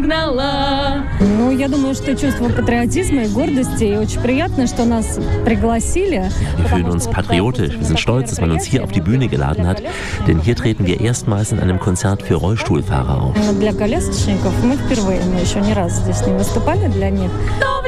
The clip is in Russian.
Ну, я думаю, что чувство патриотизма и гордости, и очень приятно, что нас пригласили. Wir fühlen uns patriotisch, wir sind stolz, dass man uns hier auf die Bühne geladen hat, denn hier treten wir erstmals in einem Konzert für Rollstuhlfahrer auf. Для колясочников мы впервые, мы еще ни разу здесь не выступали для них.